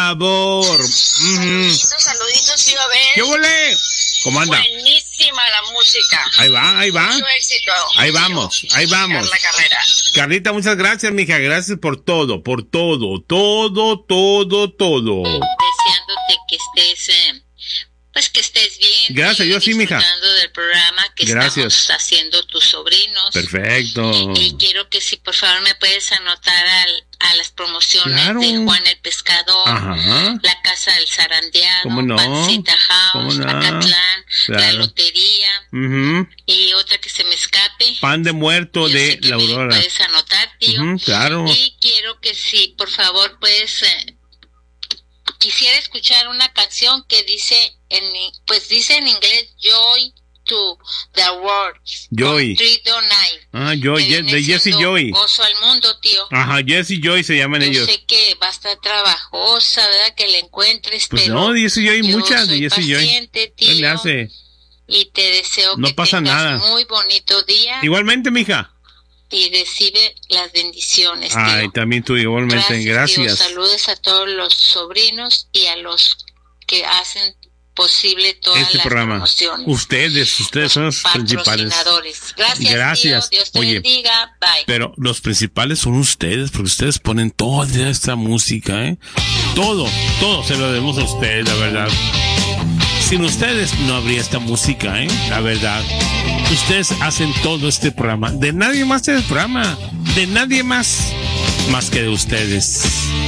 favor. Saluditos, tío Abel. ¿Qué volé? ¿Cómo anda? Buenísima la música. Ahí va. Mucho éxito. Ahí vamos. Carla Carrera. Carlita, muchas gracias, mija. Gracias por todo. Todo. Deseándote que estés, que estés bien. Gracias, yo sí, mija. Disfrutando del programa que estamos haciendo tus sobrinos. Perfecto. Y quiero que si por favor me puedes anotar a las promociones de Juan el Pescador, la Casa del Zarandeado, Pancita House, Acatlán, la Lotería, y otra que se me escape. Pan de Muerto de la Aurora. Puedes anotar, tío. Claro. Y quiero que si por favor puedes... quisiera escuchar una canción que dice en inglés Joy to the World. Joy. Joy, de Jesse Joy. Gozo al mundo, tío. Ajá, Jesse Joy se llaman ellos. Yo sé que va a estar trabajosa, ¿verdad? Que le encuentres, pues pero no, de Jesse Joy muchas de Jesse Joy. Tío, ¿qué le hace? Y te deseo no que pasa tengas nada. muy bonito día. Igualmente, mija. Y recibe las bendiciones, tío. Ay, también tú igualmente, gracias. Tío. Saludos a todos los sobrinos y a los que hacen posible todas las promociones. Ustedes son los principales. Gracias. Tío. Dios te bendiga. Bye. Pero los principales son ustedes, porque ustedes ponen toda esta música, ¿eh? Todo se lo debemos a ustedes, la verdad. Sin ustedes no habría esta música, ¿eh? La verdad. Ustedes hacen todo este programa. De nadie más el programa. De nadie más que de ustedes.